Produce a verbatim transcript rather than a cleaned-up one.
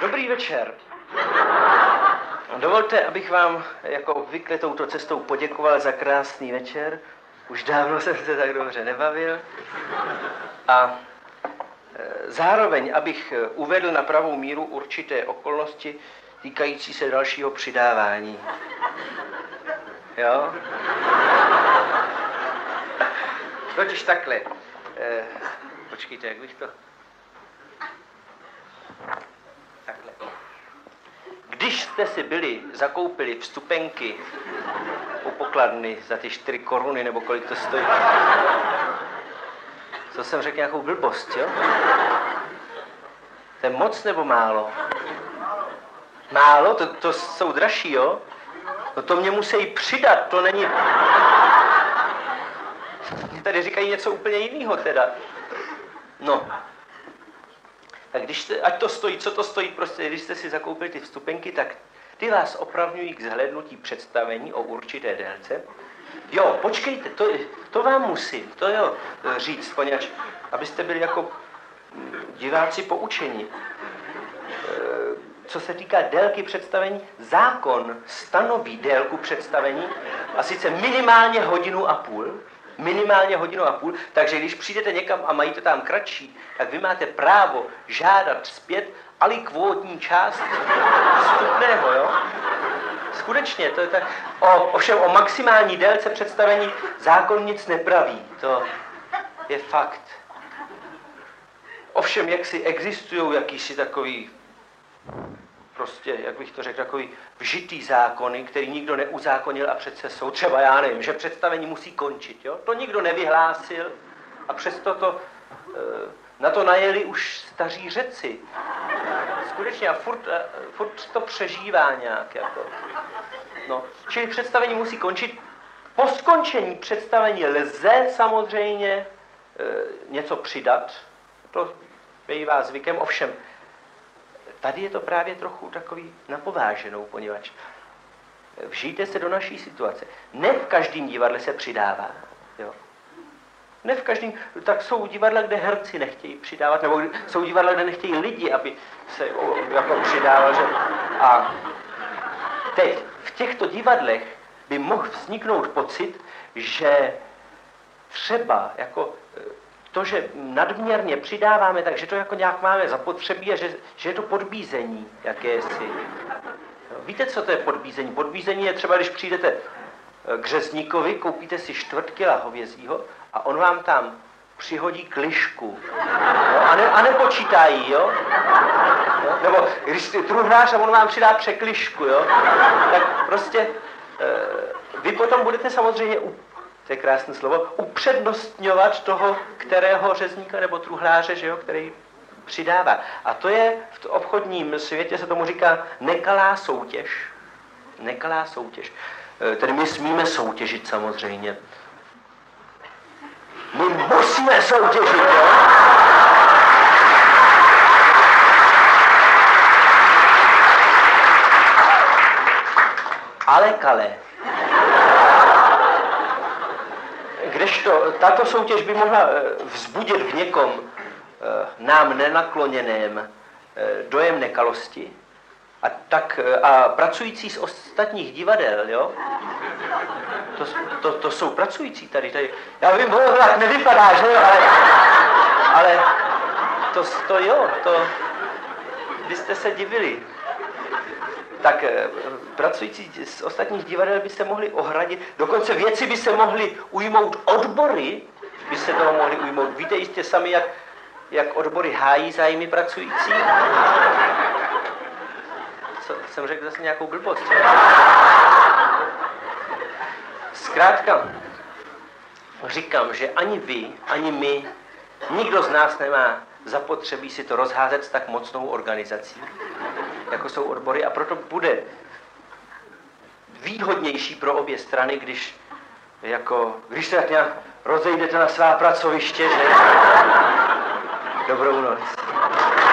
Dobrý večer. Dovolte, abych vám jako obvykle touto cestou poděkoval za krásný večer. Už dávno jsem se tak dobře nebavil. A zároveň, abych uvedl na pravou míru určité okolnosti týkající se dalšího přidávání. Jo? Totiž takhle. Eh, počkejte, jak bych to... Takhle. Když jste si byli, zakoupili vstupenky u pokladny za ty čtyři koruny, nebo kolik to stojí. Co jsem řekl, nějakou blbost, jo? To je moc nebo málo? Málo? To, to jsou dražší, jo? No to mě musí přidat, to není... Tady říkají něco úplně jiného teda. No. Tak když jste, ať to stojí, co to stojí, prostě, když jste si zakoupili ty vstupenky, tak ty vás opravňují k zhlédnutí představení o určité délce. Jo, počkejte, to, to vám musím, to jo, říct, poněvadž, abyste byli jako diváci poučení. Co se týká délky představení, zákon stanoví délku představení a sice minimálně hodinu a půl, minimálně hodinu a půl, takže když přijdete někam a mají to tam kratší, tak vy máte právo žádat zpět alikvótní část vstupného, jo? Skutečně, to je tak. O, ovšem o maximální délce představení zákon nic nepraví, to je fakt. Ovšem, jak si existují jakýsi takový, prostě, jak bych to řekl, takový vžitý zákony, který nikdo neuzákonil a přece jsou třeba, já nevím, že představení musí končit, jo? To nikdo nevyhlásil a přesto to, na to najeli už staří Řeci. Skutečně a furt, furt to přežívá nějak, jako. No, čili představení musí končit. Po skončení představení lze samozřejmě e, něco přidat, to bývá zvykem, ovšem tady je to právě trochu takový napováženou, poněvadž vžijte se do naší situace. Ne v každém divadle se přidává, jo. Ne v každém, tak jsou divadla, kde herci nechtějí přidávat, nebo jsou divadla, kde nechtějí lidi, aby se o, jako přidával, že... A teď v těchto divadlech by mohl vzniknout pocit, že třeba jako to, že nadměrně přidáváme, takže to jako nějak máme zapotřebí a že, že je to podbízení jakési. Víte, co to je podbízení? Podbízení je třeba, když přijdete k řezníkovi, koupíte si čtvrt kila hovězího a on vám tam přihodí klišku. Jo? A, ne, a nepočítá jí, jo? Jo? Nebo když jste truhlář a on vám přidá překlišku, jo? Tak prostě e, vy potom budete samozřejmě, u, to je krásné slovo, upřednostňovat toho, kterého řezníka nebo truhláře, že jo, který přidává. A to je v obchodním světě, se tomu říká nekalá soutěž. Nekalá soutěž. E, tedy my smíme soutěžit samozřejmě. My musíme soutěžit, jo? Ale kale. Kdežto tato soutěž by mohla vzbudit v někom nám nenakloněném dojem nekalosti, a tak a pracující z ostatních divadel, jo? To, to, to jsou pracující tady, tady. Já vím, ono tak nevypadá, že jo, ale, ale to, to jo, to byste se divili. Tak pracující z ostatních divadel by se mohli ohradit, dokonce věci by se mohly ujmout, odbory by se toho mohly ujmout. Víte jistě sami, jak, jak odbory hájí zájmy pracující? Co, jsem řekl zase nějakou blbost, jo? Zkrátka, říkám, že ani vy, ani my, nikdo z nás nemá zapotřebí si to rozházet s tak mocnou organizací, jako jsou odbory, a proto bude výhodnější pro obě strany, když, jako, když se tak nějak rozejdete na svá pracoviště, že? Dobrou noc.